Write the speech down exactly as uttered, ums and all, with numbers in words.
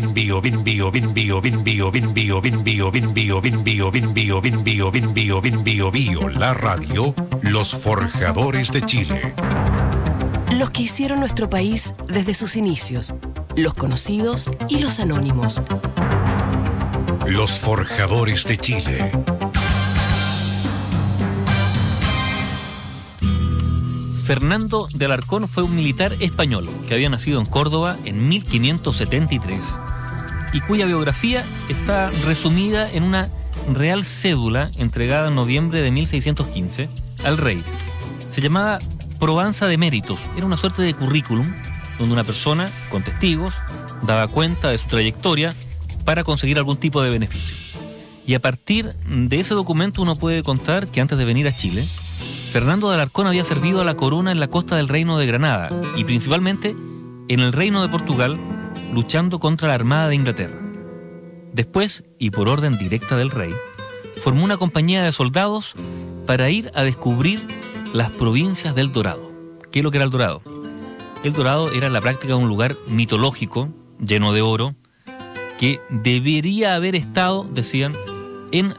vin bio, vin bio, vin bio, vin bio, vin bio, vin bio, vin bio, vin bio, vin bio, vin bio, vin bio, vin bio, bio, la radio, los forjadores de Chile. Los que hicieron nuestro país desde sus inicios, los conocidos y los anónimos. Los forjadores de Chile. Fernando de Alarcón fue un militar español que había nacido en Córdoba en mil quinientos setenta y tres y cuya biografía está resumida en una real cédula entregada en noviembre de mil seiscientos quince al rey. Se llamaba Probanza de Méritos. Era una suerte de currículum donde una persona con testigos daba cuenta de su trayectoria para conseguir algún tipo de beneficio. Y a partir de ese documento uno puede contar que antes de venir a Chile, Fernando de Alarcón había servido a la corona en la costa del Reino de Granada y principalmente en el Reino de Portugal, luchando contra la Armada de Inglaterra. Después, y por orden directa del rey, formó una compañía de soldados para ir a descubrir las provincias del Dorado. ¿Qué es lo que era el Dorado? El Dorado era en la práctica un lugar mitológico, lleno de oro, que debería haber estado, decían, en